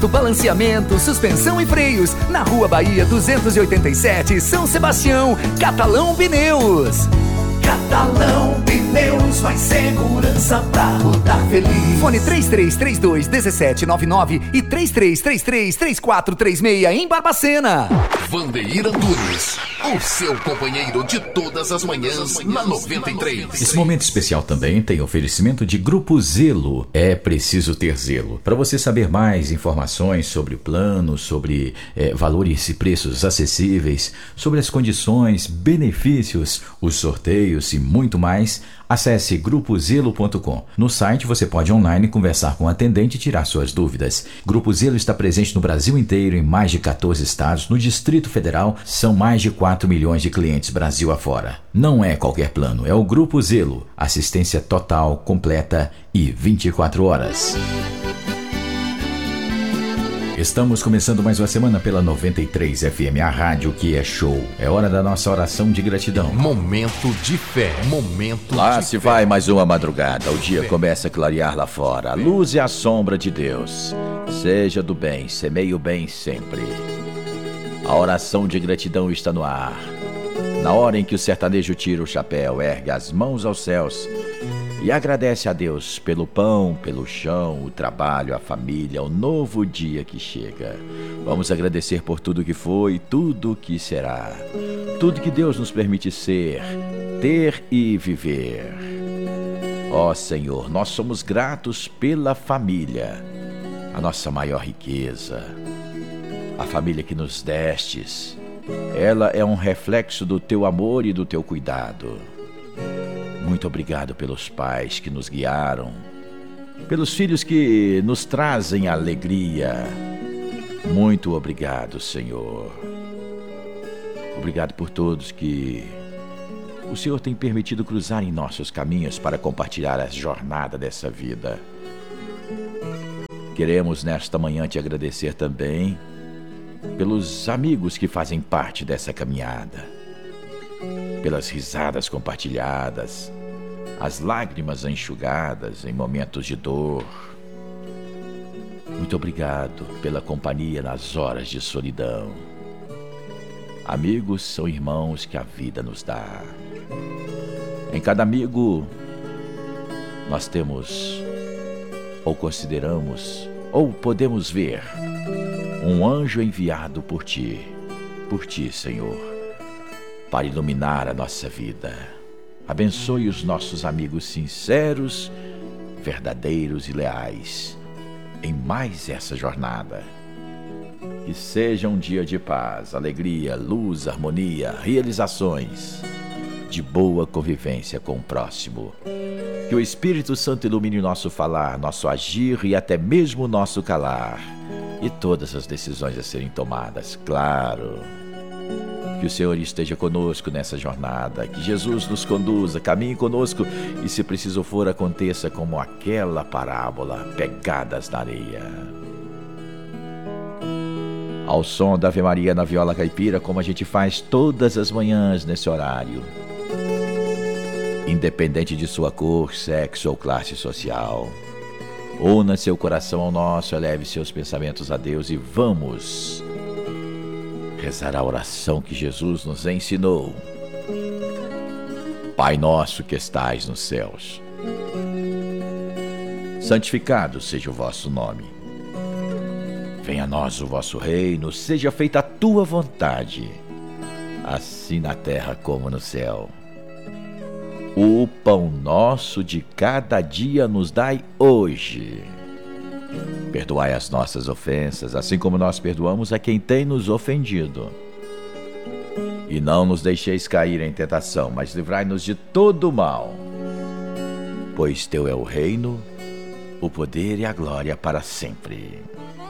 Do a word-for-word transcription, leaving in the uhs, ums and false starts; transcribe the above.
Balanceamento, suspensão e freios, na Rua Bahia duzentos e oitenta e sete, São Sebastião. Catalão Pneus. Catalão Pneus, mais segurança pra rodar feliz. Fone três três três dois, um sete nove nove e três três três três, três quatro três seis em Barbacena. Vandeir Antunes, o seu companheiro de todas as manhãs na noventa e três. Esse momento especial também tem oferecimento de Grupo Zelo. É preciso ter zelo. Para você saber mais informações sobre o plano, sobre é, valores e preços acessíveis, sobre as condições, benefícios, os sorteios e muito mais, acesse grupo zelo ponto com. No site você pode online conversar com o atendente e tirar suas dúvidas. Grupo Zelo está presente no Brasil inteiro, em mais de quatorze estados. No Distrito Federal, são mais de quatro milhões de clientes Brasil afora. Não é qualquer plano, é o Grupo Zelo. Assistência total, completa e vinte e quatro horas. Estamos começando mais uma semana pela noventa e três F M, a rádio que é show. É hora da nossa oração de gratidão. Momento de fé, momento lá de se fé. vai mais uma madrugada, o dia começa a clarear lá fora. A luz e a sombra de Deus. Seja do bem, semeie o bem sempre. A oração de gratidão está no ar. Na hora em que o sertanejo tira o chapéu, ergue as mãos aos céus e agradece a Deus pelo pão, pelo chão, o trabalho, a família, o novo dia que chega. Vamos agradecer por tudo que foi, tudo que será, tudo que Deus nos permite ser, ter e viver. Ó Senhor, nós somos gratos pela família, a nossa maior riqueza, a família que nos destes. Ela é um reflexo do teu amor e do teu cuidado. Muito obrigado pelos pais que nos guiaram, pelos filhos que nos trazem alegria. Muito obrigado, Senhor. Obrigado por todos que o Senhor tem permitido cruzar em nossos caminhos para compartilhar a jornada dessa vida. Queremos nesta manhã te agradecer também pelos amigos que fazem parte dessa caminhada, pelas risadas compartilhadas, as lágrimas enxugadas em momentos de dor. Muito obrigado pela companhia nas horas de solidão. Amigos são irmãos que a vida nos dá. Em cada amigo nós temos, ou consideramos, ou podemos ver um anjo enviado por ti, por ti, Senhor, para iluminar a nossa vida. Abençoe os nossos amigos sinceros, verdadeiros e leais em mais essa jornada. Que seja um dia de paz, alegria, luz, harmonia, realizações, de boa convivência com o próximo. Que o Espírito Santo ilumine nosso falar, nosso agir e até mesmo nosso calar, e todas as decisões a serem tomadas, claro. Que o Senhor esteja conosco nessa jornada, que Jesus nos conduza, caminhe conosco e, se preciso for, aconteça como aquela parábola, pegadas na areia. Ao som da Ave Maria na viola caipira, como a gente faz todas as manhãs nesse horário, independente de sua cor, sexo ou classe social. Una seu coração ao nosso, eleve seus pensamentos a Deus e vamos rezar a oração que Jesus nos ensinou. Pai nosso que estais nos céus, santificado seja o vosso nome. Venha a nós o vosso reino, seja feita a tua vontade, assim na terra como no céu. O pão nosso de cada dia nos dai hoje. Perdoai as nossas ofensas, assim como nós perdoamos a quem tem nos ofendido. E não nos deixeis cair em tentação, mas livrai-nos de todo o mal. Pois teu é o reino, o poder e a glória para sempre.